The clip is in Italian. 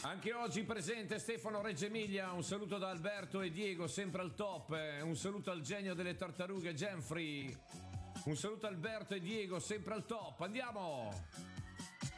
Anche oggi presente Stefano Reggio Emilia, un saluto da Alberto e Diego, sempre al top, un saluto al genio delle tartarughe Genfrey, un saluto a Alberto e Diego, sempre al top, andiamo!